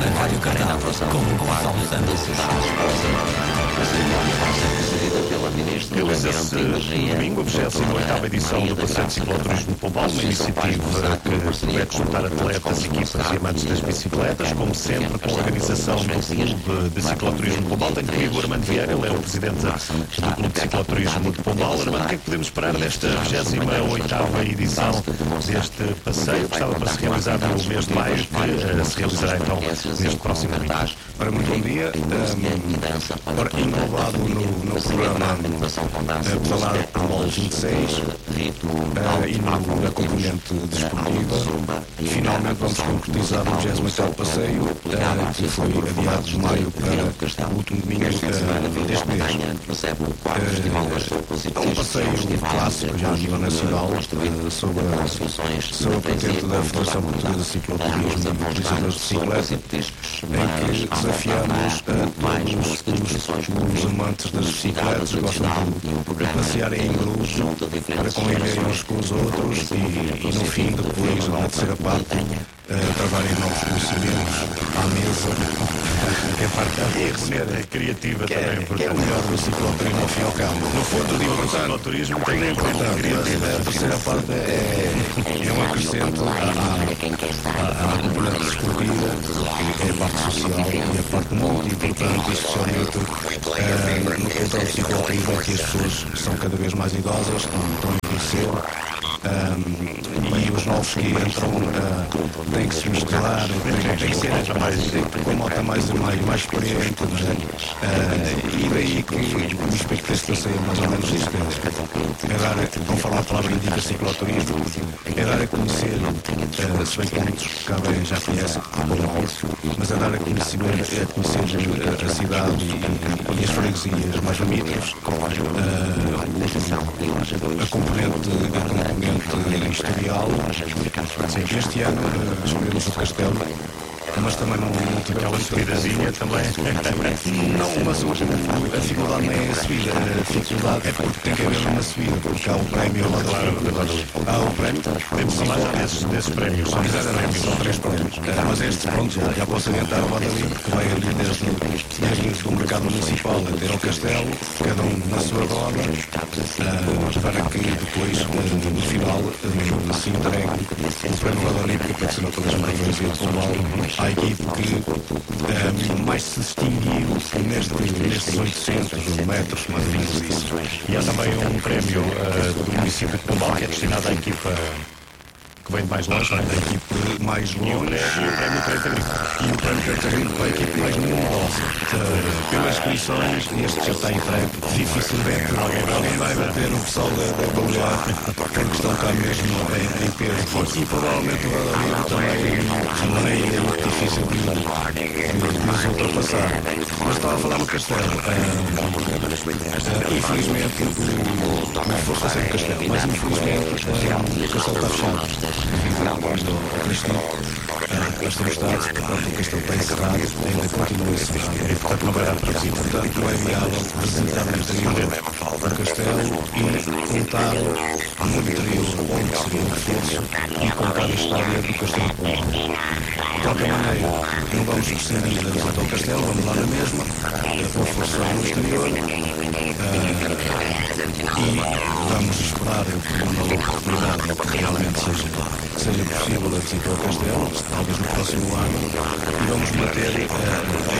na Rádio Canal com Gonçalo Santos. Realiza-se domingo a 28ª edição do Passeio de Cicloturismo Pombal, uma iniciativa que promete juntar atletas, equipas e amantes das bicicletas, como sempre, com a organização do Clube de Cicloturismo Pombal. Tenho comigo o Armando Vieira, ele é o presidente do Clube de Cicloturismo de Pombal. Armando, o que é que podemos esperar desta 28ª edição deste passeio, que estava para se realizar no mês de maio, que se realizará então neste próximo domingo? Ora, muito bom dia. Englobado no programa Pedalar Pombal 26 e na componente desportiva, finalmente vamos concretizar o 28º passeio, que foi adiado de maio para o último domingo deste mês. É um passeio clássico já a nível nacional sobre a patente da Federação Portuguesa de Cicloturismo e utilizadores de bicicleta, em que desafiamos os amantes das bicicletas que gostam de passearem em grupo para conviverem uns com os outros e no fim, depois, na terceira parte, trabalhem novos conhecimentos à mesa. É parte criativa também, que é o melhor do cicloturismo ao fim e ao cabo. No fundo, o cicloturismo tem a terceira parte é um acrescento à componente desportiva, que é a parte social e a parte muito importante, especialmente no controle do cicloturismo, que as pessoas são cada vez mais idosas, estão a envelhecer. E os novos que entram têm que se misturar, têm que ser com a moto mais experiente, e daí que o aspecto deste passeio é mais ou menos isto: é dar, não falar a palavra indica cicloturismo, é dar a conhecer, se bem que muitos cá bem já conhecem, mas é dar a conhecer a cidade e as freguesias mais limítrofes, a componente industrial. Este ano escolhemos o Castelo, mas também não tivemos aquela subidazinha também. Não, mas a dificuldade não é a subida, a dificuldade é porque tem que haver uma subida, porque há o prémio lá da há o prémio, temos que falar já desses prémios. São 3 prémios. Mas este, pronto, já posso adiantar a roda ali, porque vai ali desde o mercado municipal até ao castelo, cada um na sua roda, para que depois, no final, se entregue o prémio Roda Olímpica para que se não todas as manhãs e o Pombal à equipe que mais se distinguiu nestes 800 metros, mais ou menos isso. E há também um prémio do município de Pombal, que é destinado à equipa que vem de mais longe, da equipe mais longe. E o prémio Agrícola para a equipe mais numerosa. Pelas inscrições, este já está entregue. Dificilmente alguém vai bater o pessoal da mulher, porque estão cá mesmo em peso. E provavelmente o Rodolfo também é muito difícil de nos ultrapassar. Mas estava a falar no Castelo. Infelizmente, não fosse a ser o Castelo, mas infelizmente o Castelo está fechado. Esta metade, o Castelo está encerrado, ainda continua encerrado. e portanto não vai dar para visitar. Portanto, não é viável visitar no interior do Castelo e contar no interior onde seria o reforço e contar a história do Castelo de Pombal. De qualquer maneira, não vamos prescindir da visita ao Castelo, vamos lá na mesma, reforçar no exterior e vamos esperar uma oportunidade que realmente seja possível a visita ao Castelo, talvez no próximo ano, e vamos manter